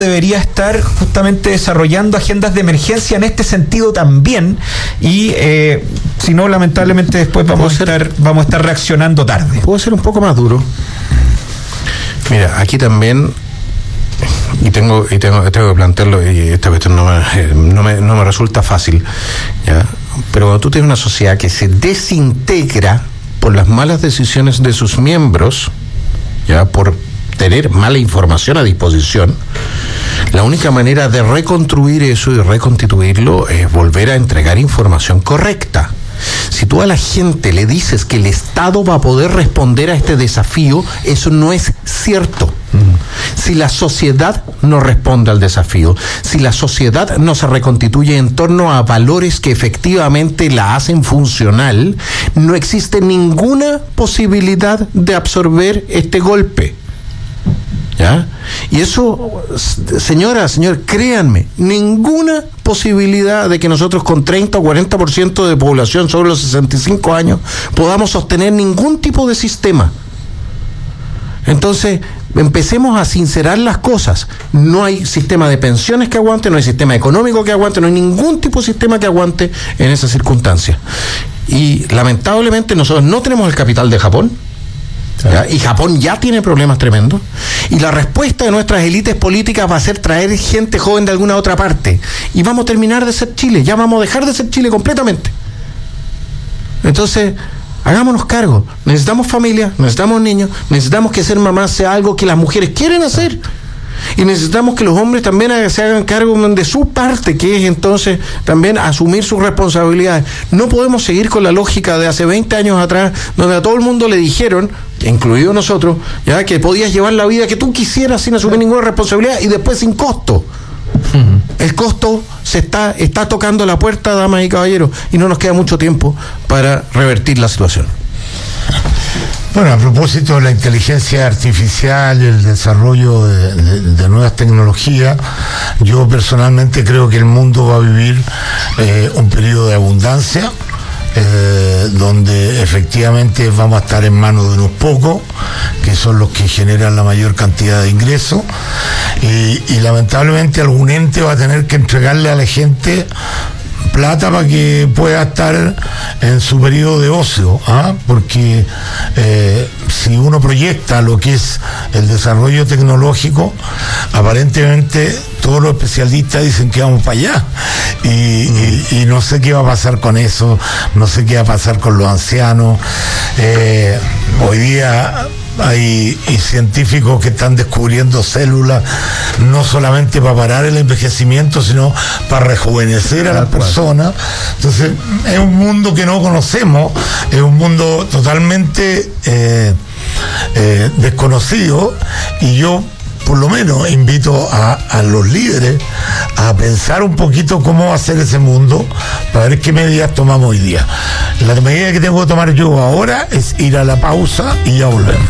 debería estar justamente desarrollando agendas de emergencia en este sentido también, y si no, lamentablemente después vamos a estar reaccionando tarde. ¿Puedo ser un poco más duro? Mira, aquí también, y tengo que plantearlo, y esta cuestión no me resulta fácil, ¿ya? Pero cuando tú tienes una sociedad que se desintegra por las malas decisiones de sus miembros, ya, por tener mala información a disposición, la única manera de reconstruir eso y reconstituirlo es volver a entregar información correcta. Si tú a la gente le dices que el Estado va a poder responder a este desafío, eso no es cierto. Si la sociedad no responde al desafío, si la sociedad no se reconstituye en torno a valores que efectivamente la hacen funcional, no existe ninguna posibilidad de absorber este golpe. ¿Ya? Y eso, señor, créanme, ninguna posibilidad de que nosotros con 30 o 40% de población sobre los 65 años podamos sostener ningún tipo de sistema. Entonces, empecemos a sincerar las cosas. No hay sistema de pensiones que aguante, no hay sistema económico que aguante, no hay ningún tipo de sistema que aguante en esas circunstancias. Y lamentablemente nosotros no tenemos el capital de Japón. ¿Ya? Y Japón ya tiene problemas tremendos, y la respuesta de nuestras élites políticas va a ser traer gente joven de alguna otra parte, y vamos a terminar de ser Chile, ya vamos a dejar de ser Chile completamente. Entonces, hagámonos cargo. Necesitamos familia, necesitamos niños, necesitamos que ser mamá sea algo que las mujeres quieren hacer, y necesitamos que los hombres también se hagan cargo de su parte, que es entonces también asumir sus responsabilidades. No podemos seguir con la lógica de hace 20 años atrás, donde a todo el mundo le dijeron, incluido nosotros, ya, que podías llevar la vida que tú quisieras sin asumir ninguna responsabilidad y después sin costo. El costo se está tocando la puerta, damas y caballeros, y no nos queda mucho tiempo para revertir la situación. Bueno, a propósito de la inteligencia artificial y el desarrollo de nuevas tecnologías, yo personalmente creo que el mundo va a vivir un periodo de abundancia, donde efectivamente vamos a estar en manos de unos pocos, que son los que generan la mayor cantidad de ingresos, y lamentablemente algún ente va a tener que entregarle a la gente plata para que pueda estar en su periodo de ocio, porque si uno proyecta lo que es el desarrollo tecnológico, aparentemente todos los especialistas dicen que vamos para allá, y no sé qué va a pasar con eso, no sé qué va a pasar con los ancianos. Hoy día hay científicos que están descubriendo células no solamente para parar el envejecimiento, sino para rejuvenecer a las personas. Entonces, es un mundo que no conocemos, es un mundo totalmente desconocido, y yo por lo menos invito a los líderes a pensar un poquito cómo va a ser ese mundo, para ver qué medidas tomamos hoy día. La medida que tengo que tomar yo ahora es ir a la pausa y ya volvemos.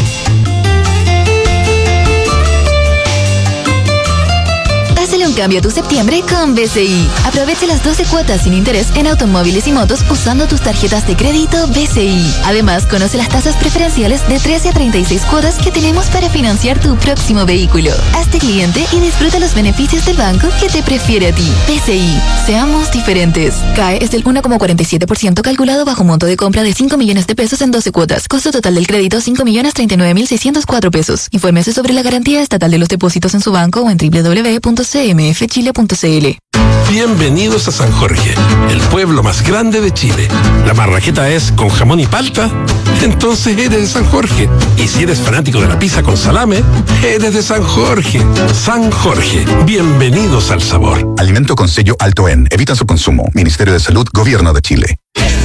Hazle un cambio a tu septiembre con BCI. Aprovecha las 12 cuotas sin interés en automóviles y motos usando tus tarjetas de crédito BCI. Además, conoce las tasas preferenciales de 13 a 36 cuotas que tenemos para financiar tu próximo vehículo. Hazte cliente y disfruta los beneficios del banco que te prefiere a ti. BCI. Seamos diferentes. CAE es del 1,47% calculado bajo monto de compra de 5 millones de pesos en 12 cuotas. Costo total del crédito 5.039.604 pesos. Infórmese sobre la garantía estatal de los depósitos en su banco o en www.cmfchile.cl. Bienvenidos a San Jorge, el pueblo más grande de Chile. ¿La marraqueta es con jamón y palta? Entonces eres de San Jorge. Y si eres fanático de la pizza con salame, eres de San Jorge. San Jorge, bienvenidos al sabor. Alimento con sello Alto En. Evita su consumo. Ministerio de Salud, Gobierno de Chile.